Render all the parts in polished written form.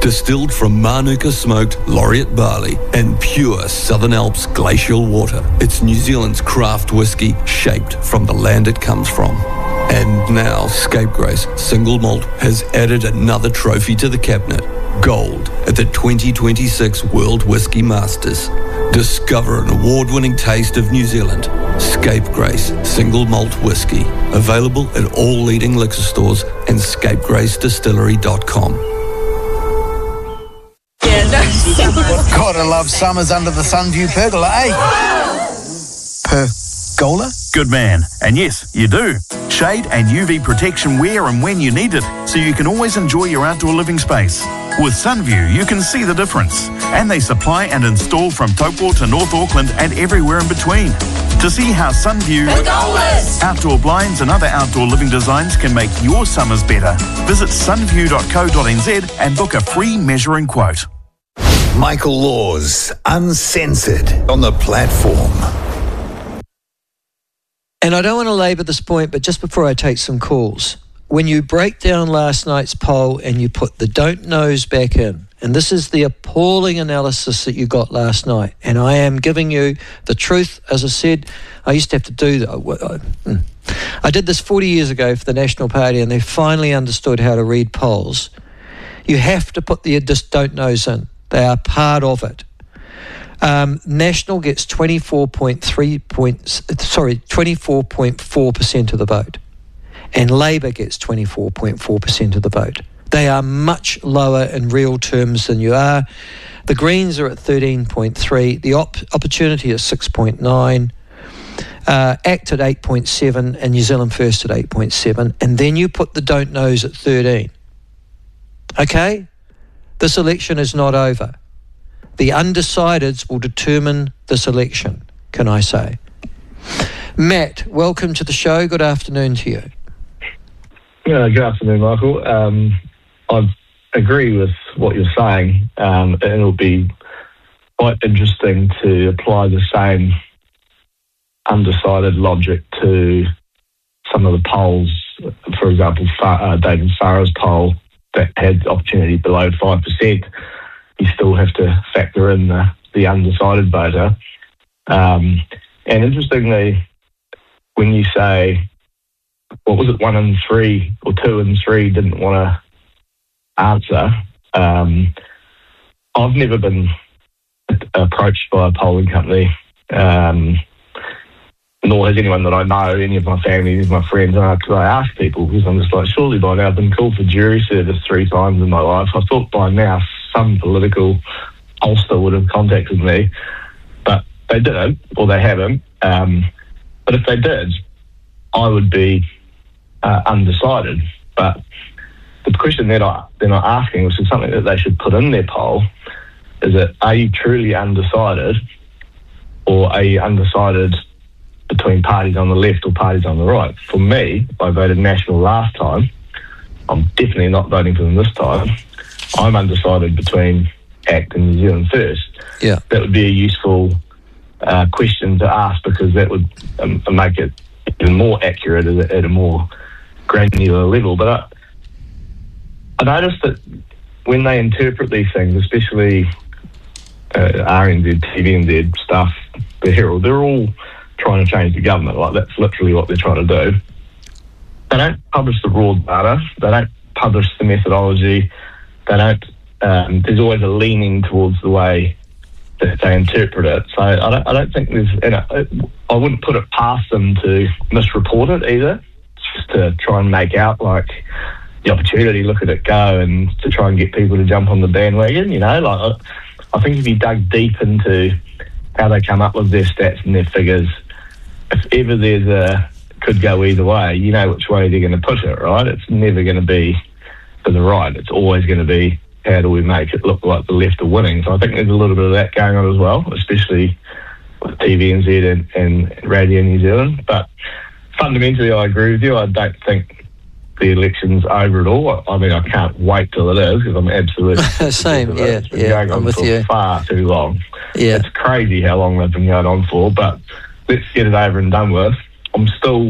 Distilled from Manuka smoked laureate barley and pure Southern Alps glacial water, it's New Zealand's craft whiskey shaped from the land it comes from. And now Scapegrace Single Malt has added another trophy to the cabinet, gold at the 2026 World Whisky Masters. Discover an award-winning taste of New Zealand. Scapegrace Single Malt Whiskey. Available at all leading liquor stores and scapegracedistillery.com. Gotta love summers under the Sunview pergola, eh? Pergola? Good man. And yes, you do. Shade and UV protection where and when you need it, so you can always enjoy your outdoor living space. With Sunview, you can see the difference. And they supply and install from Taupo to North Auckland and everywhere in between. To see how Sunview, outdoor blinds and other outdoor living designs can make your summers better, visit sunview.co.nz and book a free measuring quote. Michael Laws, Uncensored, on the platform. And I don't want to labour this point, but just before I take some calls, when you break down last night's poll and you put the don't knows back in, and this is the appalling analysis that you got last night, and I am giving you the truth. As I said, I used to have to do that. I did this 40 years ago for the National Party, and they finally understood how to read polls. You have to put the don't knows in. They are part of it. National gets 24.4% of the vote, and Labour gets 24.4% of the vote. They are much lower in real terms than you are. The Greens are at 13.3, the Opportunity is 6.9, ACT at 8.7, and New Zealand First at 8.7, and then you put the don't knows at 13. Okay? This election is not over. The undecideds will determine this election, can I say. Matt, welcome to the show. Good afternoon to you. Good afternoon, Michael. I agree with what you're saying, and it'll be quite interesting to apply the same undecided logic to some of the polls. For example, David Farr's poll that had Opportunity below 5%. You still have to factor in the undecided voter. And interestingly, when you say, what was it, 1 in 3 or 2 in 3 didn't want to answer, I've never been approached by a polling company, nor has anyone that I know, any of my family, any of my friends, because I ask people, because I'm just like, surely by now I've been called for jury service 3 times in my life. I thought by now some political pollster would have contacted me, but they didn't, or they haven't. But if they did, I would be undecided. But the question they're not asking, which is something that they should put in their poll, is that are you truly undecided, or are you undecided between parties on the left or parties on the right? For me, I voted National last time. I'm definitely not voting for them this time. I'm undecided between ACT and New Zealand First. Yeah, that would be a useful question to ask, because that would make it even more accurate at a more granular level. But I noticed that when they interpret these things, especially RNZ, TVNZ stuff, the Herald, they're all trying to change the government. Like, that's literally what they're trying to do. They don't publish the raw data. They don't publish the methodology. They don't. There's always a leaning towards the way that they interpret it. So I don't think there's. I wouldn't put it past them to misreport it either. Just to try and make out like the Opportunity, look at it go, and to try and get people to jump on the bandwagon. You know, like I think if you dug deep into how they come up with their stats and their figures, if ever there's could go either way, you know which way they're going to push it, right? It's never going to be to the right. It's always going to be, how do we make it look like the left are winning? So I think there's a little bit of that going on as well, especially with TVNZ and Radio New Zealand. But fundamentally, I agree with you. I don't think the election's over at all. I mean, I can't wait till it is, because I'm absolutely same. Yeah, it's been going on for far too long. Yeah, it's crazy how long they've been going on for. But let's get it over and done with. I'm still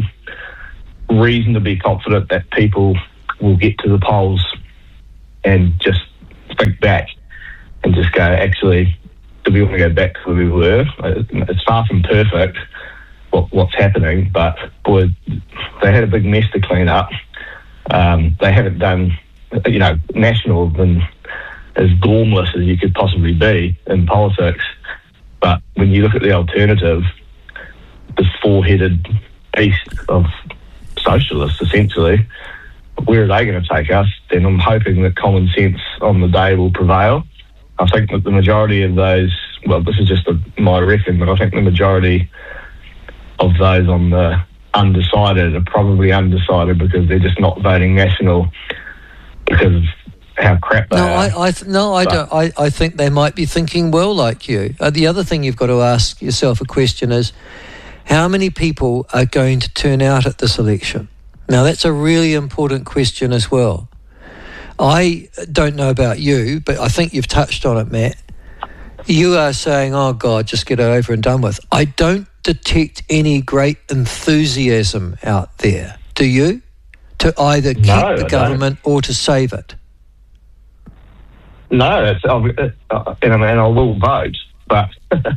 reasonably confident that people will get to the polls and just think back and just go, actually, do we want to go back to where we were? It's far from perfect what's happening, but boy, they had a big mess to clean up. They haven't done, National have been as gormless as you could possibly be in politics. But when you look at the alternative, this four-headed beast of socialists, essentially, where are they going to take us? Then I'm hoping that common sense on the day will prevail. I think that the majority of those, well, this is just my reckon, but I think the majority of those on the undecided are probably undecided because they're just not voting National because of how crap they are. I think they might be thinking well like you. The other thing you've got to ask yourself a question is, how many people are going to turn out at this election? Now, that's a really important question as well. I don't know about you, but I think you've touched on it, Matt. You are saying, oh, God, just get it over and done with. I don't detect any great enthusiasm out there. Do you? To either keep the government or to save it? No, and I will vote, but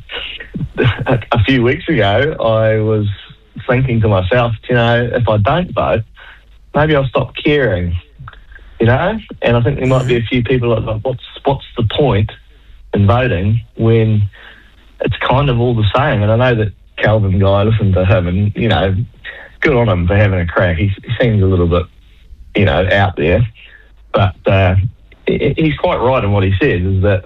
a few weeks ago I was thinking to myself, if I don't vote, maybe I'll stop caring, and I think there might be a few people like, what's the point in voting when it's kind of all the same? And I know that Calvin guy, listened to him, and, good on him for having a crack. He seems a little bit, out there, but he's quite right in what he says, is that,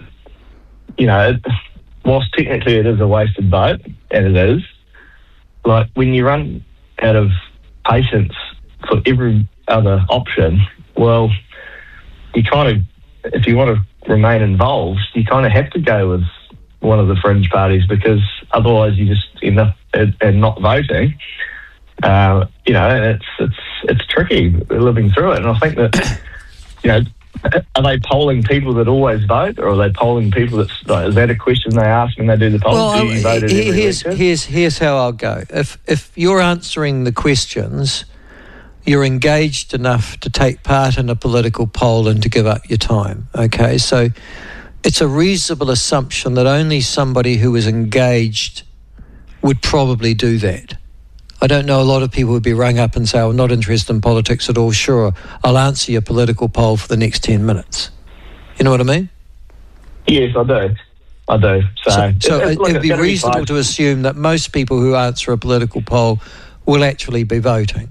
whilst technically it is a wasted vote, and it is, like, when you run out of patience for every other option, well, you kind of, if you want to remain involved, you kind of have to go with one of the fringe parties, because otherwise you just end up and not voting. And it's tricky living through it. And I think that, are they polling people that always vote, or are they polling people is that a question they ask when they do the poll? Well, do you vote at every election? Here's how I'll go. If you're answering the questions, you're engaged enough to take part in a political poll and to give up your time, okay? So it's a reasonable assumption that only somebody who is engaged would probably do that. I don't know a lot of people would be rung up and say, I'm not interested in politics at all. Sure, I'll answer your political poll for the next 10 minutes. You know what I mean? Yes, I do. So it would be reasonable to assume that most people who answer a political poll will actually be voting.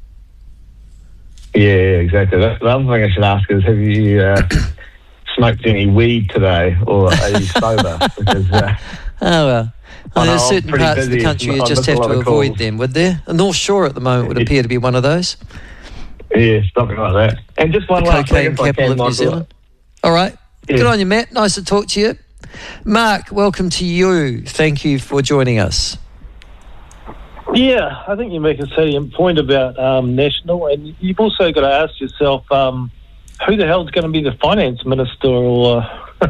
Yeah, exactly. The other thing I should ask is, have you smoked any weed today, or are you sober? Because, there's certain parts of the country you just have to avoid them, would there? The North Shore at the moment would appear to be one of those. Yeah, something like that. And just one last thing, cocaine capital of New Zealand. All right. Yeah. Good on you, Matt. Nice to talk to you. Mark, welcome to you. Thank you for joining us. Yeah, I think you make a salient point about National, and you've also got to ask yourself, who the hell's going to be the finance minister, or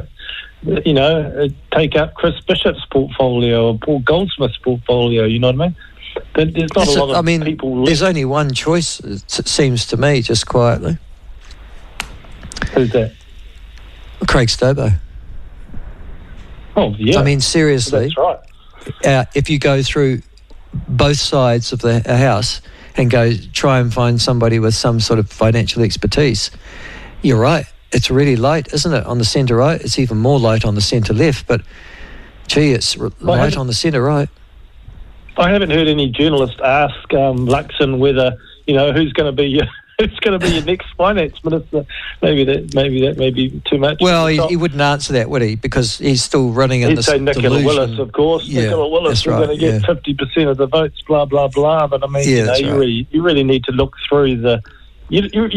take up Chris Bishop's portfolio or Paul Goldsmith's portfolio, you know what I mean? There's not a lot of people... There's only one choice, it seems to me, just quietly. Who's that? Craig Stobo. Oh, yeah. I mean, seriously. That's right. If you go through both sides of the house and go try and find somebody with some sort of financial expertise, you're right. It's really light, isn't it, on the centre right? It's even more light on the centre left, but gee, it's light on the centre right. I haven't heard any journalist ask Luxon whether, who's going to be your next finance minister. Maybe that may be too much. Well, he wouldn't answer that, would he? Because he's still running in this delusion. He'd say Nicola Willis, of course. Yeah, Nicola Willis is going to get 50% of the votes, blah, blah, blah. But I mean, you really need to look through the...